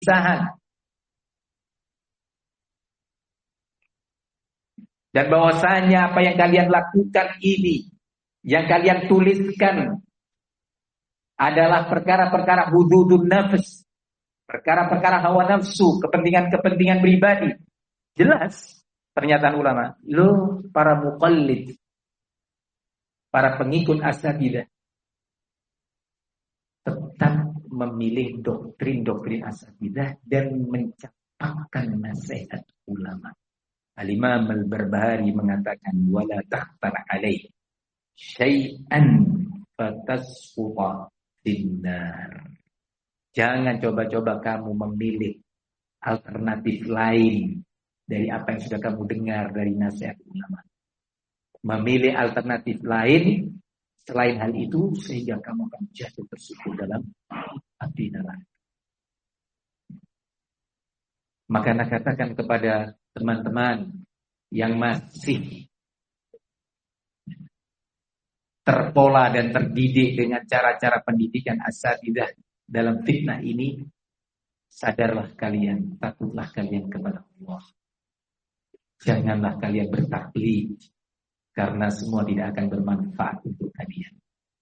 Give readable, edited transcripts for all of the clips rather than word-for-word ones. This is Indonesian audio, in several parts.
perpisahan. Dan bahwasanya apa yang kalian lakukan ini, yang kalian tuliskan adalah perkara-perkara hududun nafs, perkara-perkara hawa nafsu, kepentingan-kepentingan pribadi. Jelas pernyataan ulama. Lo para muqallid, para pengikut asatidzah, tetap memilih doktrin-doktrin asatidzah dan mencapai nasihat ulama. Al-Imam Al-Barbahari mengatakan wala tahtar alaih syai'an fatasfuqa finnar. Jangan coba-coba kamu memilih alternatif lain dari apa yang sudah kamu dengar dari nasihat ulama. Memilih alternatif lain selain hal itu sehingga kamu akan jatuh tersebut dalam api neraka. Maka nak katakan kepada teman-teman yang masih terpola dan terdidik dengan cara-cara pendidikan asatidzah dalam fitnah ini, sadarlah kalian, takutlah kalian kepada Allah. Janganlah kalian bertaklid, karena semua tidak akan bermanfaat untuk kalian.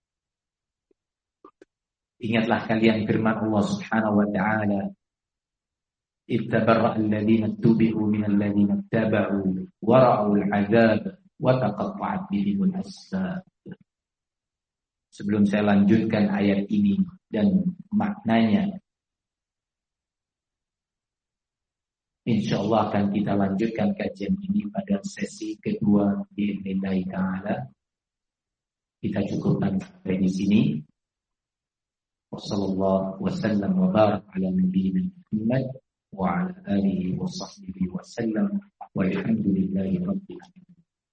Ingatlah kalian firman Allah Subhanahu wa ta'ala, ittabarra alladhina tubi'u minal ladhina taba'u wa ra'ul 'adzab wa taqatta'at bihimul asbab. Sebelum saya lanjutkan ayat ini dan maknanya, insyaallah akan kita lanjutkan kajian ini pada sesi kedua bi'idznillah ta'ala. Kita cukupkan sampai di sini. Wassallallahu wasallam wa barak ala nabiyyina Muhammad wa ala alihi wa sahbihi wa sallam walhamdulillahi rabbil alamin.